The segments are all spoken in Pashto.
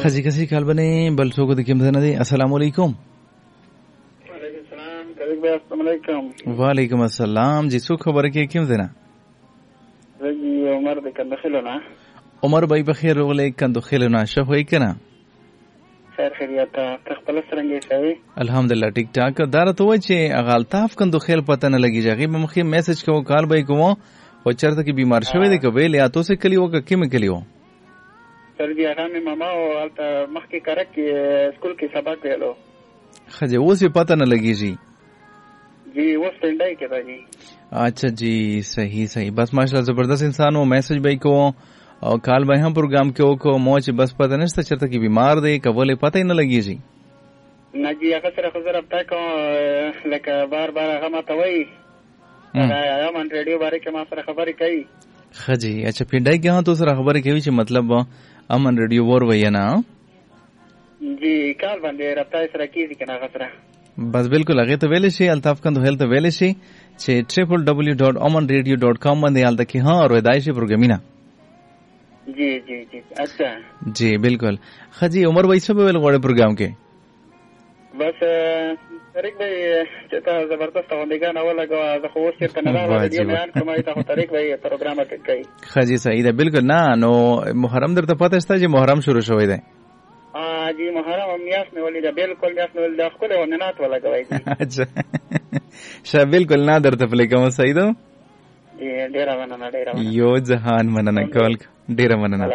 خزي کسي کال بنې بل څوک د کوم ځنه دي. السلام علیکم. وعلیکم السلام. السلام علیکم. وعلیکم السلام. جی څوک خبره کې کوم ځنه؟ زه عمر د کندخیلونه. عمر بای بخیر ولې کندخیلونه شوي کنه؟ خیر خیریت ته خپل سرنګي شوي. الحمدلله ټیک ټاک. دا راته وای چې اغالطاف کندخیل پته نه لګی ځای به مخې میسج کوم کال به کوم او چرته کې بیمار شوی دی کبه یا تو سه کلیو کا کیم کلیو سر بیا رامي ماما او الته مخکې کرک سکول کې سبق ویلو خجه اوسې پته نه لګیږي جی وہ سټنډای کې راځي. اچھا جی صحیح بس ماشاءالله زبردست انسان او میسج به کو او کال به هم پروګرام کې وکړو موچ بس پته نشته چرته کې بیمار دی کبه پته نه لګیږي نه جی هغه سره خو زه رابطه کوم لکه بار هغه ماته وایي یا من ریډیو باندې کې ما سره خبرې کوي. خجی اچھا پیډای کې هم تو سره خبرې کوي چې مطلب امن ریډیو ور وای نه جی کال باندې رابطه سره کیږي کنه هغه سره بس بالکل هغه ته ویل شي الطاف کندو هیلث ویل شي چې www.omanradio.com باندې الته کې ها اور ودای شي پروګرامینا جی اچھا جی بالکل. خجی عمر وای څه ویل غوړې پروګرام کې بس طریق به چې تا زبردست غونډګان اوله زه خو اوس چېرته نه راغلی دی بیان کوم ته طریق به پروګرام کوي. خجی صحیح ده بالکل. نه نو محرم درته پته شته چې محرم شروع شوی دی؟ جی محرم میاس مې ولې ده بالکل میاس مې ولې ده خپل وننات ولا کوي. اچھا شه بالکل نه درته پلی کوم صحیح ده. ډیره مننه یو جهان مننه کول ډیره مننه.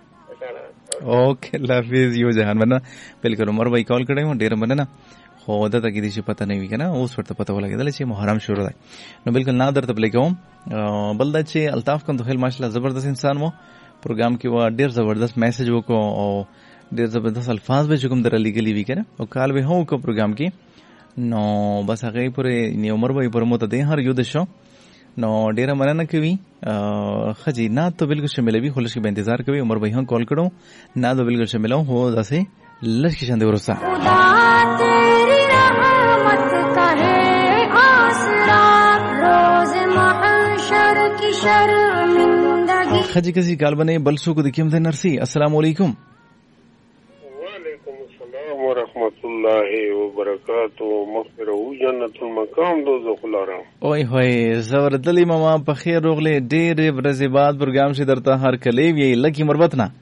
اوکے الله حافظ. یو جهان مننه بالکل. عمر وای کال کړم ډیره مننه. خو دا ته کې دې چې پته نه وی کنه اوس ورته پته ولګیدل چې محرم شروع دی نو بالکل نه درته پلی کوم. بل دا چې الطاف کندخیل ماشاءالله زبردست انسان مو پروګرام کې و ډیر زبردست میسج وکړو او ډیر زبردست الفاظ به کوم در لګلی وی کنه او کال به هو کو پروګرام کې نو بس هغه پورې نی عمر وای پر مو ته ده هر یو د شو نو ډیره مننه کوي. خجی نه ته بالکل شاملوي خلش کې به انتظار کوي. عمر وای هم کال کړو نه ته بالکل شاملو هو داسې لږ کې شاندې ورسره خجی کسی کال بنے بل سو کو دکیم دے نرسی. السلام علیکم. وعلیکم السلام ورحمۃ اللہ وبرکاتہ. مغفرہ جنت المقام دوزخ الحرام. اوئے ہوئے زبردلی ماما په خیر روغله ډېر ورځې بعد پروګرام شي درته هر کلی وی لکی مربت نه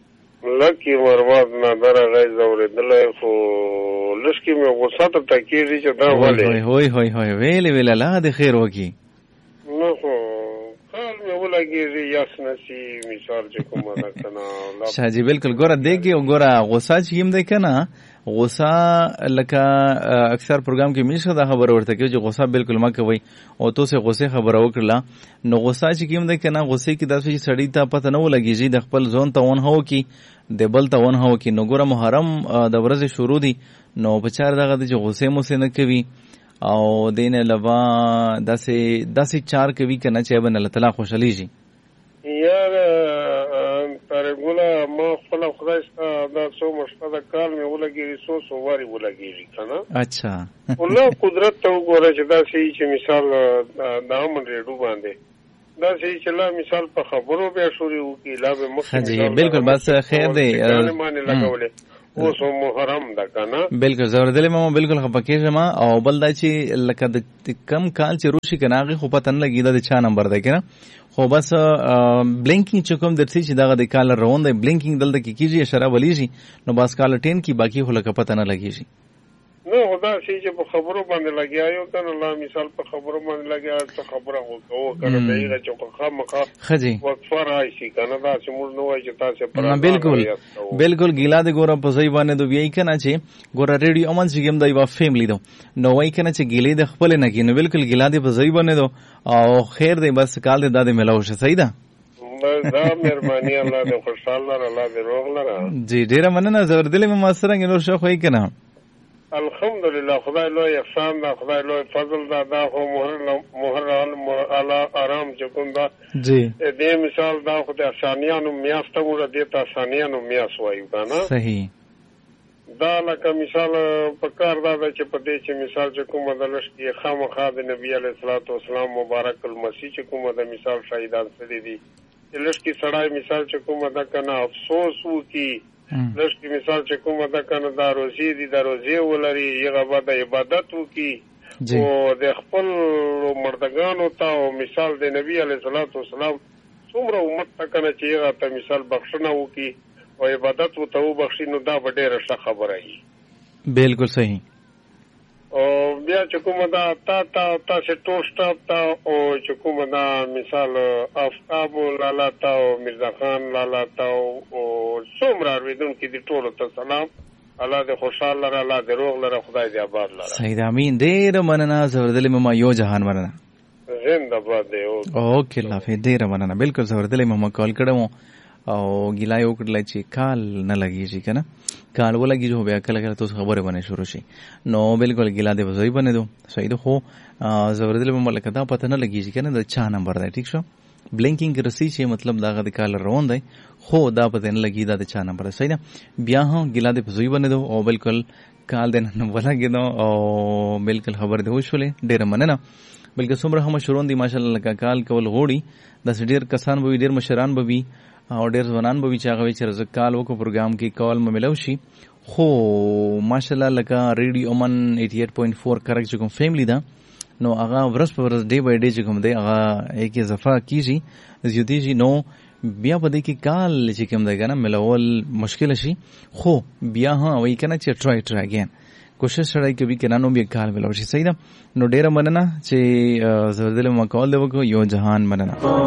درغه زوردلې خو لشکې مې غوسه ته تکیږي چې دا ولې هوی ویل الله د خیر وکي نو خو خال مې ولګي یاس نسی مثال چې کومه ده کنه شاجی بالکل ګوره دیږي او ګوره غوسه چې هم ده کنه غوسه لکه اکثر پروګرام کې میشه دا خبر ورته کوي چې غوسه بالکل ما کوي او تو سه غوسه خبره وکړه نو غوسه چې کوم ده کنه غوسه کې داسې سړی ته پته نه ولګيږي د خپل ځون ته ون هو کی د بل ته ون هو کی نو ګوره محرم د ورځې شروع دي نو په چار دغه د غوسه مو سه نه کوي او دین علاوه داسې چار کوي کنه چې بن الله تعالی خوشالي شي. یار پرګولا ما خپل خدای ستاسو دا څو مشته کال مې ولګي سو واری ولګي کنه اچھا الله قدرت ته وګوره چې دا شي چې مثال دا من ریډو باندې دا شي چې لا مثال په خبرو به شروع وکي لا به مخ بالکل بس خیر دی باندې لګولې اوس محرم ده کنه بالکل زوردلې ما بالکل خپکیږم او بل دا چې لکه د کم کال چې روشي کناغي خو پته نه لګیدا د چا نمبر ده کنه خو بس بلینکینګ چې کوم درسي چې دغه د کال روان دی بلینکینګ دلته کې کیږي اشاره ولېږي نو بس کال 10 کی باقی خو لکه پته نه لګیږي نو خدا شي چې په خبرو باندې لګیاو کنه الله مثال په خبرو باندې لګیا څه خبره وکړو کنه دغه چې خامخا خجی وقفه راشي کنه دا چې موږ نو وایي چې تاسو پر بالکل ګیلا د ګوره په ځای باندې دوی یې کنه چې ګوره ریډیو امن چې ګم دی وا فیملی دو نو وایي کنه چې ګیلې د خپل نه کینو بالکل ګیلا د په ځای باندې دو او خیر دی بس کال د داده ملاو شه صحیح ده دا مهرباني الله دې خوشاله الله دې روغ لره جی ډیره مننه زوردلې ما سره نور شو خوې کنه الحمدلله خدای لوی احسان دا خدای لوی فضل دا خو مهر علی آرام چې کوم دا جی دې مثال دا خو د ثانیانو میاسته وره دې ته ثانیانو میاس وایو کنه صحیح دا لکه مثال په کار دا چې په دې چې مثال چې کوم د لشکې خامخا د نبی علیه الصلاۃ والسلام مبارک المسیح چې کوم د مثال شهیدان سړي دي لشکې سړی مثال چې کوم دا کنه افسوس وکي لږ مثال چې کومه ده کنه دا روزي دي دا روزي ولري هغه به د عبادت وکي او د خپل مردگانو ته او مثال د نبی علیه الصلاۃ والسلام څومره امت ته کنه چې هغه ته مثال بخښنه وکي او عبادت وته وبخښي نو دا به ډېره ښه خبره وي. بالکل صحیح. او بیا چې کومه دا تاسو ټول سټاپ ته او چې کومه دا مثال آفتاب لالا ته او مرزا خان لالا ته او څومره اورېدونکي دي ټولو ته سلام. الله دې خوشحال لره، الله دې روغ لره، خدای دې آباد لره. صحیح ده، امین. ډېره مننه زبردلې ماما، یو جهان مننه. زنده باد دې. اوکې الله حافظ. ډېره مننه. بالکل زبردلې ماما کال کړم او ګیلا یو کړل چې کال نه لګیږي کنه، کال ولګي جو بیا کله کله تاسو خبره باندې شروع شي نو بالکل ګیلا دی وځي باندې دو صحیح ده. خو زبردل مملکت دا پته نه لګیږي کنه د چا نمبر دی. ٹھیک شو، بلینکینګ رسی چې مطلب دا غد کال روان دی خو دا پته نه لګی دا د چا نمبر صحیح ده. بیا هم ګیلا دی وځي باندې دو او بالکل کال دین نه ولګي نو او بالکل خبر دی وشولې. ډیر مننه. بلکې څومره هم شروع دي ماشاءالله لکه کال کول غوړي د ډیر کسان به ډیر مشران به وي او ډیر ځوانان به وي چې هغه چې رزق کال وکړو پروګرام کې کال ملو شي. خو ماشاءالله لکه ریډیو امن 88.4 کرک چې کوم فیملی ده نو هغه ورځ په ورځ ډے بای ډے چې کوم دی هغه یک اضافه کیږي زیاتیږي نو بیا په دې کې کال چې کوم دی کنه ملول مشکل شي. خو بیا ها وایي کنه چې ټرای اگین کوشش سره کوي کنه نو بیا کال ملو شي. صحیح ده. نو ډیره مننه چې زردل ما کال دی وکړو. یو جهان مننه.